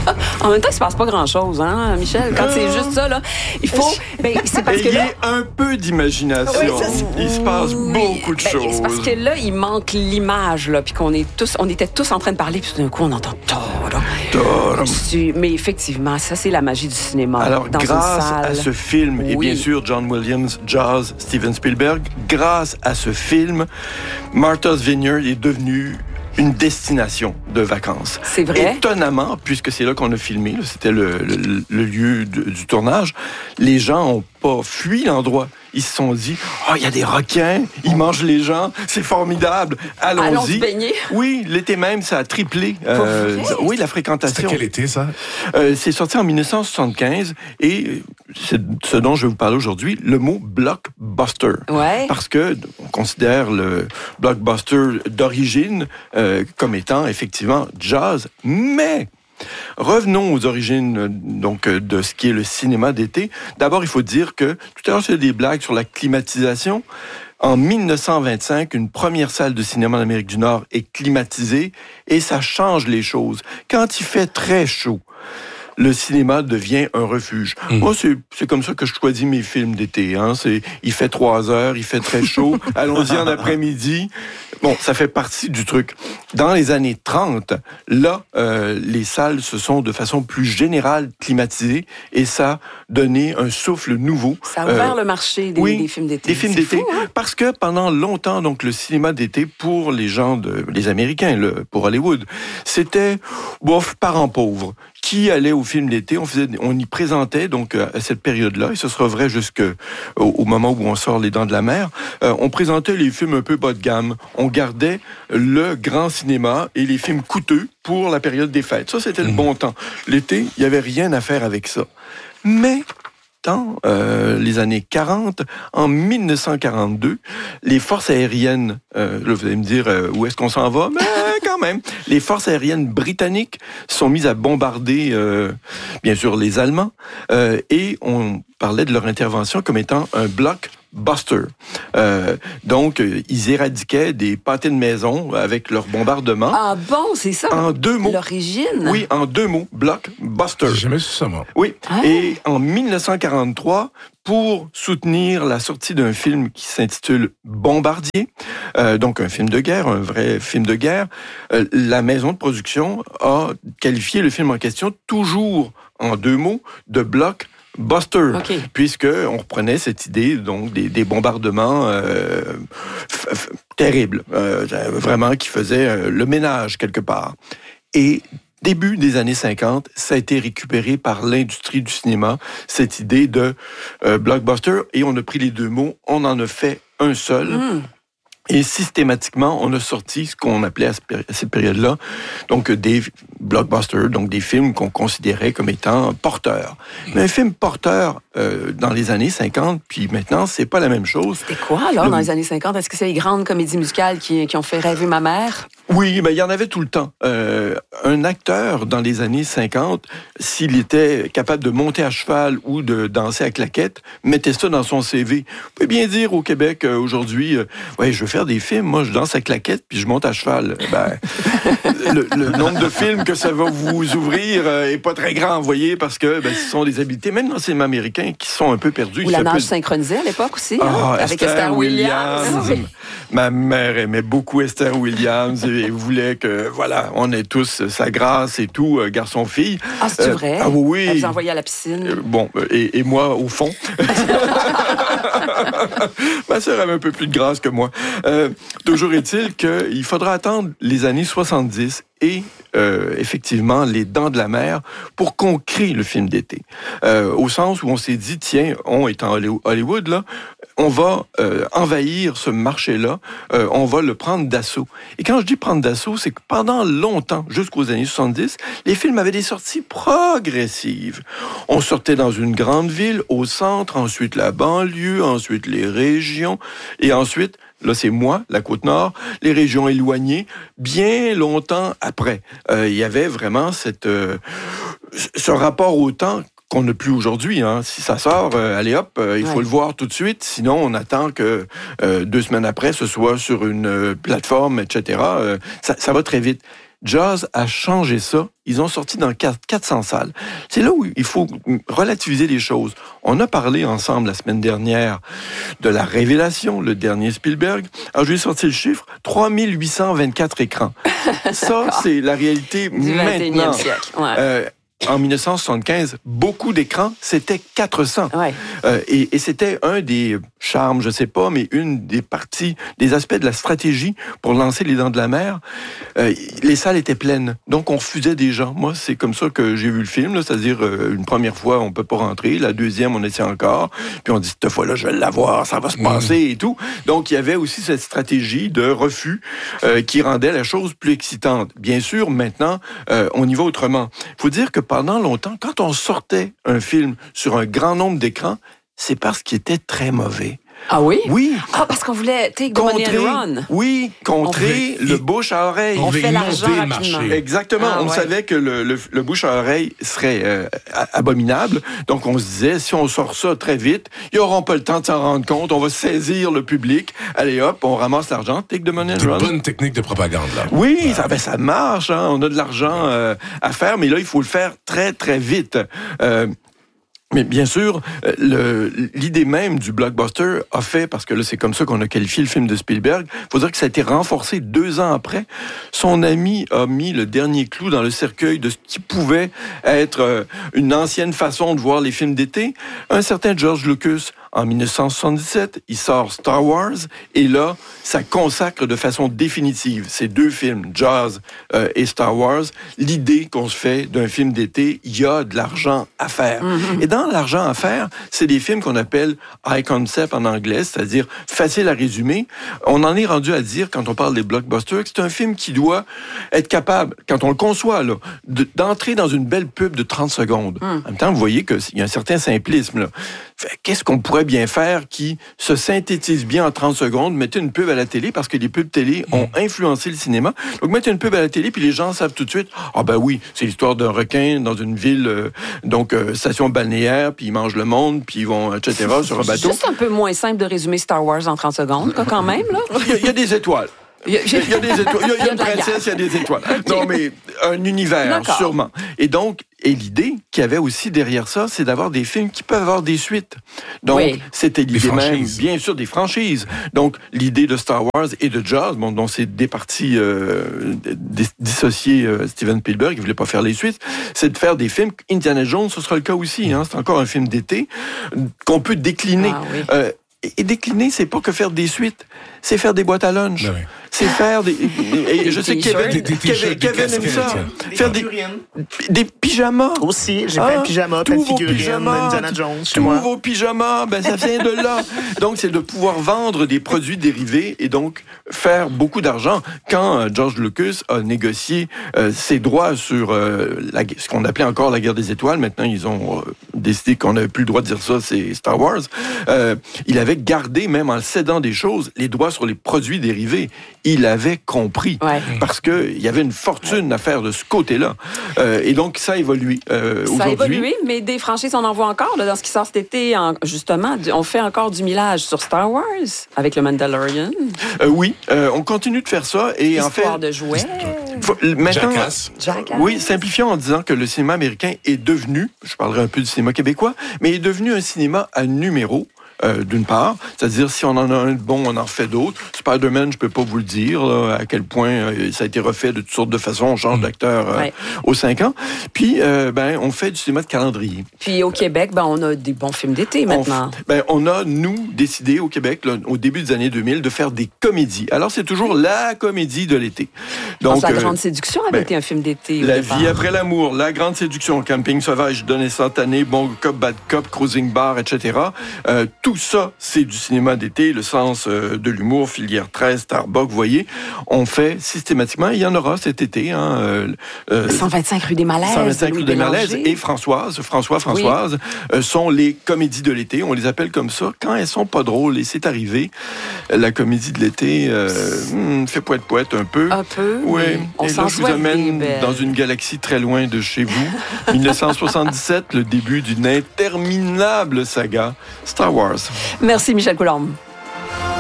En même temps, il se passe pas grand-chose, hein, Michel? Quand c'est juste ça, là, il faut... c'est parce que là... Ayez un peu d'imagination. Oui, il se passe beaucoup de choses. C'est parce que là, il manque l'image, là, puis on était tous en train de parler, puis tout d'un coup, on entend mais effectivement, ça, c'est la magie du cinéma. Alors, dans grâce une salle. à ce film, et bien sûr John Williams, Jaws, Steven Spielberg, grâce à ce film, Martha's Vineyard est devenu une destination de vacances. C'est vrai? Étonnamment, puisque c'est là qu'on a filmé, là, c'était le lieu du tournage, les gens n'ont pas fui l'endroit. Ils se sont dit, il y a des requins, ils mangent les gens, c'est formidable, allons-y. Allons se baigner. Oui, l'été même, ça a triplé. Oui, la fréquentation. C'était quel été, ça? C'est sorti en 1975 et c'est ce dont je vais vous parler aujourd'hui, le mot blockbuster. Ouais. Parce que on considère le blockbuster d'origine comme étant effectivement Jaws, mais revenons aux origines donc de ce qui est le cinéma d'été. D'abord, il faut dire que tout à l'heure, c'est des blagues sur la climatisation. En 1925, une première salle de cinéma en Amérique du Nord est climatisée et ça change les choses. Quand il fait très chaud, le cinéma devient un refuge. Moi, c'est comme ça que je choisis mes films d'été. Hein. Il fait 3 heures, il fait très chaud, allons-y en après-midi. Bon, ça fait partie du truc. Dans les années 30, là, les salles se sont de façon plus générale climatisées et ça a donné un souffle nouveau. Ça a ouvert le marché des films d'été. Des films d'été. Fou, hein? Parce que pendant longtemps, donc, le cinéma d'été pour les Américains, pour Hollywood, c'était, parents pauvres. Qui allait au film d'été, on y présentait donc à cette période-là, et ce sera vrai jusqu'au moment où on sort Les Dents de la Mer, on présentait les films un peu bas de gamme. On gardait le grand cinéma et les films coûteux pour la période des fêtes. Ça, c'était le bon temps. L'été, il n'y avait rien à faire avec ça. Mais dans les années 40, en 1942, les forces aériennes, là vous allez me dire où est-ce qu'on s'en va, mais quand même, les forces aériennes britanniques sont mises à bombarder, bien sûr, les Allemands, et on parlait de leur intervention comme étant un blockbuster. Donc, ils éradiquaient des pâtés de maison avec leur bombardement. Ah bon, c'est ça? En 2 mots. L'origine? Oui, en 2 mots, blockbuster. J'ai jamais su ça, moi. Oui, et en 1943, pour soutenir la sortie d'un film qui s'intitule Bombardier, donc un film de guerre, un vrai film de guerre, la maison de production a qualifié le film en question, toujours en 2 mots, de blockbuster, puisque on reprenait cette idée donc des bombardements terribles, vraiment qui faisaient le ménage quelque part. Et début des années 50, ça a été récupéré par l'industrie du cinéma, cette idée de blockbuster, et on a pris les 2 mots, on en a fait un seul. Et systématiquement, on a sorti ce qu'on appelait à cette période-là, donc des blockbusters, donc des films qu'on considérait comme étant porteurs. Mais un film porteur dans les années 50, puis maintenant, c'est pas la même chose. C'était quoi, alors, dans les années 50? Est-ce que c'est les grandes comédies musicales qui ont fait rêver ma mère? Oui, mais il y en avait tout le temps. Un acteur, dans les années 50, s'il était capable de monter à cheval ou de danser à claquette, mettait ça dans son CV. Vous pouvez bien dire au Québec, aujourd'hui, je veux faire des films, moi, je danse à claquette puis je monte à cheval. Le nombre de films que ça va vous ouvrir est pas très grand, vous voyez, parce que ce sont des habiletés, même dans les cinémas américains, qui sont un peu perdus. Ou la nage synchronisée à l'époque aussi, avec Esther Williams. Ma mère aimait beaucoup Esther Williams et voulait que, on ait tous sa grâce et tout, garçon-fille. Ah, c'est vrai? Ah oui. Elle vous envoyait à la piscine. Et moi, au fond. Ma sœur avait un peu plus de grâce que moi. Toujours est-il qu'il faudra attendre les années 70 et effectivement Les Dents de la Mer pour qu'on crée le film d'été. Au sens où on s'est dit, tiens, on est en Hollywood, là, on va envahir ce marché-là, on va le prendre d'assaut. Et quand je dis prendre d'assaut, c'est que pendant longtemps, jusqu'aux années 70, les films avaient des sorties progressives. On sortait dans une grande ville, au centre, ensuite la banlieue, ensuite les régions, et ensuite, là c'est moi, la Côte-Nord, les régions éloignées, bien longtemps après. Il y avait vraiment ce rapport au temps qu'on n'a plus aujourd'hui. Hein. Si ça sort, allez hop, il faut le voir tout de suite. Sinon, on attend que 2 semaines après, ce soit sur une plateforme, etc. Ça va très vite. Jaws a changé ça. Ils ont sorti dans 400 salles. C'est là où il faut relativiser les choses. On a parlé ensemble la semaine dernière de La Révélation, le dernier Spielberg. Alors, je vais sortir le chiffre. 3824 écrans. Ça, c'est la réalité du maintenant. 21e siècle. Ouais. En 1975, beaucoup d'écrans, c'était 400. Ouais. Et c'était un des charmes, je sais pas, mais une des parties, des aspects de la stratégie pour lancer Les Dents de la Mer. Les salles étaient pleines, donc on refusait des gens. Moi, c'est comme ça que j'ai vu le film, là, c'est-à-dire une première fois, on peut pas rentrer, la deuxième, on essaie encore, puis on dit, cette fois-là, je vais l'avoir, ça va se passer et tout. Donc, il y avait aussi cette stratégie de refus qui rendait la chose plus excitante. Bien sûr, maintenant, on y va autrement. Il faut dire que pendant longtemps, quand on sortait un film sur un grand nombre d'écrans, c'est parce qu'il était très mauvais. Ah oui? Oui. Ah, parce qu'on voulait take the money and run. Oui, contrer le bouche à oreille. On fait l'argent rapidement. Exactement. On savait que le bouche à oreille serait abominable. Donc, on se disait, si on sort ça très vite, ils n'auront pas le temps de s'en rendre compte. On va saisir le public. Allez hop, on ramasse l'argent. Take the money and run. C'est une bonne technique de propagande, là. Oui, ça marche. Hein. On a de l'argent à faire, mais là, il faut le faire très, très vite. Mais bien sûr, l'idée même du blockbuster a fait, parce que là, c'est comme ça qu'on a qualifié le film de Spielberg, il faut dire que ça a été renforcé 2 ans après. Son ami a mis le dernier clou dans le cercueil de ce qui pouvait être une ancienne façon de voir les films d'été. Un certain George Lucas, en 1977, il sort Star Wars, et là, ça consacre de façon définitive ces 2 films, Jaws et Star Wars, l'idée qu'on se fait d'un film d'été, il y a de l'argent à faire. Et dans l'argent à faire, c'est des films qu'on appelle high concept en anglais, c'est-à-dire facile à résumer. On en est rendu à dire, quand on parle des blockbusters, que c'est un film qui doit être capable, quand on le conçoit, là, d'entrer dans une belle pub de 30 secondes. En même temps, vous voyez qu'il y a un certain simplisme, là. Qu'est-ce qu'on pourrait bien faire qui se synthétise bien en 30 secondes? Mettez une pub à la télé, parce que les pubs télé ont influencé le cinéma. Donc, mettez une pub à la télé, puis les gens savent tout de suite, ah ben oui, c'est l'histoire d'un requin dans une ville, station balnéaire, puis ils mangent le monde, puis ils vont, etc., sur un bateau. C'est juste un peu moins simple de résumer Star Wars en 30 secondes, quand même, là. Il y a des étoiles. Il y a des étoiles. Il y a une princesse, il y a des étoiles. Okay. Non, mais un univers, sûrement. Et donc, l'idée qu'il y avait aussi derrière ça, c'est d'avoir des films qui peuvent avoir des suites. Donc, c'était l'idée même, bien sûr, des franchises. Donc, l'idée de Star Wars et de Jaws, dont c'est des parties dissociées Steven Spielberg, il voulait pas faire les suites, c'est de faire des films. Indiana Jones, ce sera le cas aussi. Hein, c'est encore un film d'été qu'on peut décliner. Et décliner, c'est pas que faire des suites, c'est faire des boîtes à lunch. Ben oui. C'est faire des... Et je sais que Kevin aime ça. Faire des pyjamas. Aussi, j'ai plein de pyjamas, plein de figurines, Indiana Jones. Tous vos pyjamas, ben ça vient de là. Donc, c'est de pouvoir vendre des produits dérivés et donc faire beaucoup d'argent. Quand George Lucas a négocié ses droits sur ce qu'on appelait encore la guerre des étoiles, maintenant ils ont décidé qu'on n'avait plus le droit de dire ça, c'est Star Wars, il avait gardé, même en cédant des choses, les droits sur les produits dérivés. Il avait compris, parce qu'il y avait une fortune à faire de ce côté-là. Et donc, ça a évolué aujourd'hui. Ça a évolué, mais des franchises, on en voit encore. Là, dans ce qui sort cet été, justement, on fait encore du millage sur Star Wars, avec le Mandalorian. Oui, on continue de faire ça. Et Histoire en fait, de jouets. Maintenant, Jackass. Oui, simplifions en disant que le cinéma américain est devenu, je parlerai un peu du cinéma québécois, mais est devenu un cinéma à numéro. D'une part, c'est-à-dire si on en a un de bon, on en refait d'autres. Spider-Man, je peux pas vous le dire là, à quel point ça a été refait de toutes sortes de façons. On change d'acteur aux 5 ans. Puis, on fait du cinéma de calendrier. Puis au Québec, on a des bons films d'été maintenant. On a, nous, décidé au Québec, là, au début des années 2000, de faire des comédies. Alors, c'est toujours la comédie de l'été. Donc, La Grande Séduction avait été un film d'été. La vie après l'amour, La Grande Séduction, Camping sauvage, Donner Santané, Bon cop, bad cop, Cruising bar, etc. Tout ça, c'est du cinéma d'été, le sens de l'humour, Filière 13, Starbucks, vous voyez, on fait systématiquement, il y en aura cet été. 125 rue des Malaises. 125 rue des Malaises et Françoise sont les comédies de l'été, on les appelle comme ça, quand elles sont pas drôles, et c'est arrivé, la comédie de l'été fait poète un peu. Un peu, oui. On et s'en là, je vous amène dans une galaxie très loin de chez vous. 1977, le début d'une interminable saga, Star Wars. Merci Michel Coulombe.